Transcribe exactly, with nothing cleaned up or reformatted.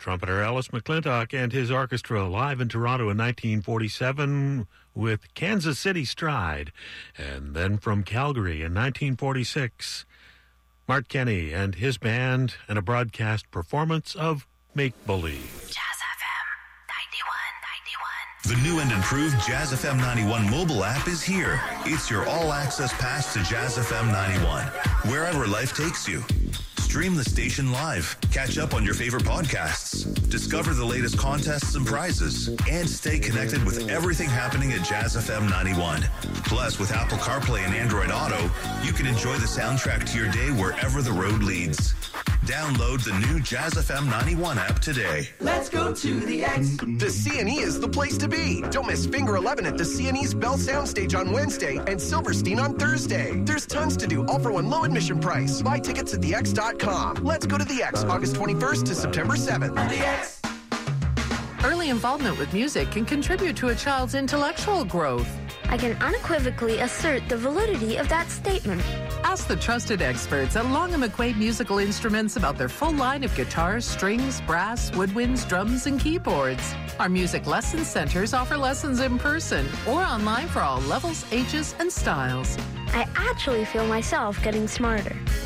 Trumpeter Ellis McClintock and his orchestra live in Toronto in nineteen forty-seven with Kansas City Stride. And then from Calgary in nineteen forty-six, Mark Kenny and his band and a broadcast performance of Make Believe. Jazz F M ninety-one ninety-one. The new and improved Jazz F M ninety-one mobile app is here. It's your all-access pass to Jazz F M ninety-one, wherever life takes you. Stream the station live, catch up on your favorite podcasts, discover the latest contests and prizes, and stay connected with everything happening at Jazz F M ninety-one. Plus, with Apple CarPlay and Android Auto, you can enjoy the soundtrack to your day wherever the road leads. Download the new Jazz F M ninety-one app today. Let's go to the X. The C and E is the place to be. Don't miss Finger eleven at the C and E's Bell Soundstage on Wednesday and Silverstein on Thursday. There's tons to do, all for one low admission price. Buy tickets at the x dot com. Let's go to the X, August twenty-first to September seventh. The X. Early involvement with music can contribute to a child's intellectual growth. I can unequivocally assert the validity of that statement. Ask the trusted experts at Long and McQuaid Musical Instruments about their full line of guitars, strings, brass, woodwinds, drums, and keyboards. Our music lesson centers offer lessons in person or online for all levels, ages, and styles. I actually feel myself getting smarter.